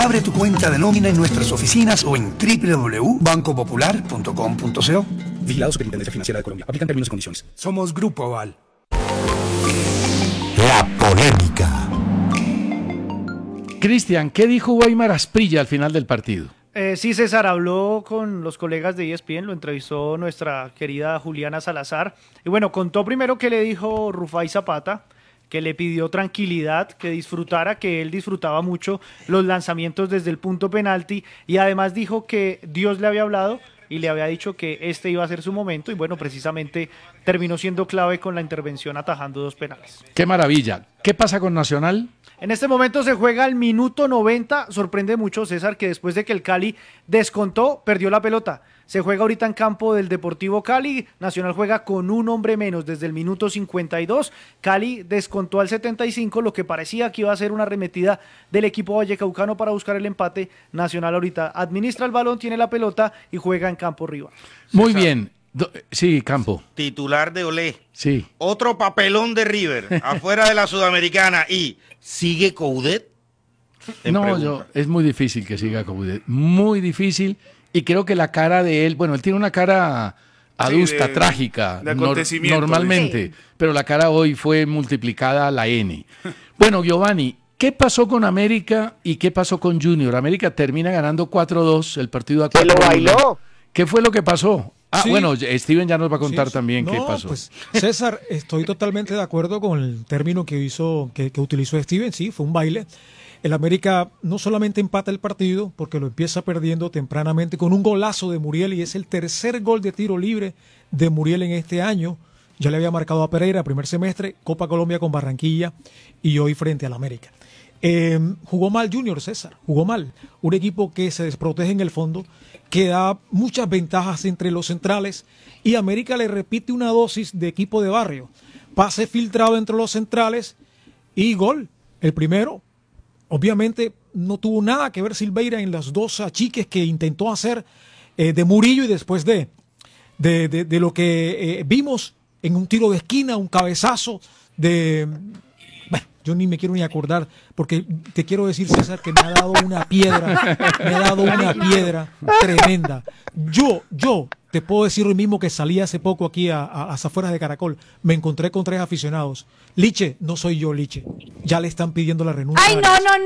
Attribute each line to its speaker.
Speaker 1: Abre tu cuenta de nómina en nuestras oficinas o en www.bancopopular.com.co.
Speaker 2: Vigilado Superintendencia Financiera de Colombia. Aplican términos y condiciones.
Speaker 1: Somos Grupo Aval.
Speaker 3: La polémica.
Speaker 4: Cristian, ¿qué dijo Weimar Asprilla al final del partido?
Speaker 5: Sí, César, habló con los colegas de ESPN, lo entrevistó nuestra querida Juliana Salazar. Y bueno, contó primero que le dijo Rufai Zapata, que le pidió tranquilidad, que disfrutara, que él disfrutaba mucho los lanzamientos desde el punto penalti, y además dijo que Dios le había hablado y le había dicho que este iba a ser su momento, y bueno, precisamente terminó siendo clave con la intervención atajando 2 penales.
Speaker 4: ¡Qué maravilla! ¿Qué pasa con Nacional?
Speaker 5: En este momento se juega al minuto 90. Sorprende mucho, César, que después de que el Cali descontó, perdió la pelota. Se juega ahorita en campo del Deportivo Cali. Nacional juega con un hombre menos desde el minuto 52. Cali descontó al 75, lo que parecía que iba a ser una arremetida del equipo vallecaucano para buscar el empate. Nacional ahorita administra el balón, tiene la pelota y juega en campo rival.
Speaker 4: Muy bien. Sí, Campo.
Speaker 6: Titular de Olé.
Speaker 4: Sí.
Speaker 6: Otro papelón de River, afuera de la Sudamericana. ¿Y sigue Coudet?
Speaker 4: No, es muy difícil que siga Coudet. Muy difícil. Y creo que la cara de él, bueno, él tiene una cara adusta, trágica,
Speaker 7: de acontecimiento,
Speaker 4: normalmente,
Speaker 7: sí.
Speaker 4: Pero la cara hoy fue multiplicada a la N. Bueno, Giovanni, ¿qué pasó con América y qué pasó con Junior? América termina ganando 4-2 el partido a 4-1.
Speaker 8: ¿Se lo bailó?
Speaker 4: ¿Qué fue lo que pasó?
Speaker 9: Sí.
Speaker 4: Bueno, Steven ya nos va a contar
Speaker 9: Sí.
Speaker 4: también
Speaker 9: No,
Speaker 4: qué pasó.
Speaker 9: Pues, César, estoy totalmente de acuerdo con el término que utilizó Steven. Sí, fue un baile. El América no solamente empata el partido, porque lo empieza perdiendo tempranamente con un golazo de Muriel, y es el tercer gol de tiro libre de Muriel en este año. Ya le había marcado a Pereira primer semestre, Copa Colombia con Barranquilla y hoy frente al América. Jugó mal Junior, César, jugó mal. Un equipo que se desprotege en el fondo, que da muchas ventajas entre los centrales, y América le repite una dosis de equipo de barrio. Pase filtrado entre los centrales y gol, el primero. Obviamente no tuvo nada que ver Silveira en las 2 achiques que intentó hacer de Murillo, y después de lo que vimos en un tiro de esquina, un cabezazo de... Bueno, yo ni me quiero ni acordar, porque te quiero decir, César, que me ha dado una piedra tremenda. Yo te puedo decir hoy mismo que salí hace poco aquí a las afueras de Caracol, me encontré con 3 aficionados. Liche, no soy yo, Liche. Ya le están pidiendo la renuncia.
Speaker 10: Ay, no,